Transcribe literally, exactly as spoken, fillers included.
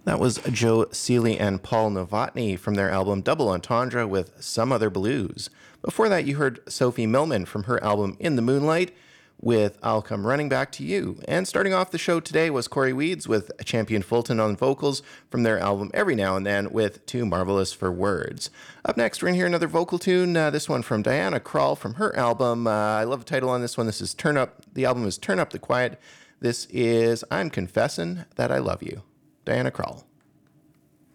That was Joe Seeley and Paul Novotny from their album Double Entendre with Some Other Blues. Before that, you heard Sophie Millman from her album In the Moonlight with I'll Come Running Back to You. And starting off the show today was Corey Weeds with Champion Fulton on vocals from their album Every Now and Then with Too Marvelous for Words. Up next, we're going to hear another vocal tune, uh, this one from Diana Krall from her album. Uh, I love the title on this one. This is Turn Up, the album is Turn Up the Quiet. This is I'm Confessing That I Love You. Diana Krall.